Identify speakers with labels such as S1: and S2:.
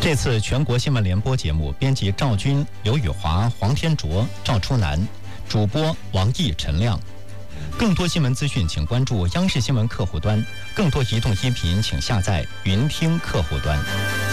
S1: 这次全国新闻联播节目，编辑赵军、刘宇华、黄天卓、赵初南，主播王毅、陈亮。更多新闻资讯，请关注央视新闻客户端；更多移动音频，请下载云听客户端。